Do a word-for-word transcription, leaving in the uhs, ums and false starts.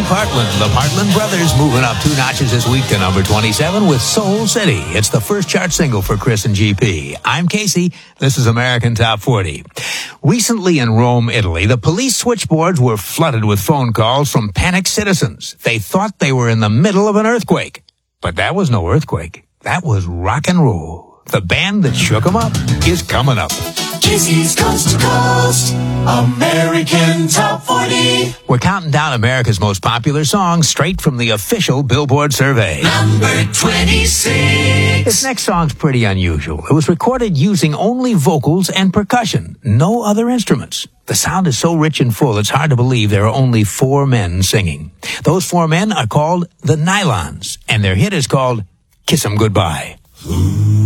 Partland. The Partland Brothers moving up two notches this week to number twenty-seven with Soul City. It's the first chart single for Chris and G P. I'm Casey. This is American Top forty. Recently in Rome, Italy, the police switchboards were flooded with phone calls from panicked citizens. They thought they were in the middle of an earthquake. But that was no earthquake. That was rock and roll. The band that shook them up is coming up. Casey's Coast to Coast, American Top forty. We're counting down America's most popular songs straight from the official Billboard survey. Number twenty-six. This next song's pretty unusual. It was recorded using only vocals and percussion, no other instruments. The sound is so rich and full, it's hard to believe there are only four men singing. Those four men are called the Nylons, and their hit is called Kiss 'Em Goodbye.